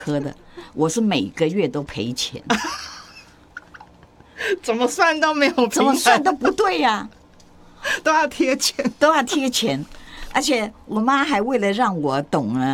科的，我是每个月都赔钱， 怎么算都没有平衡， 怎么算都不对呀、 都要贴钱。 都要贴钱。而且我妈还为了让我懂呢，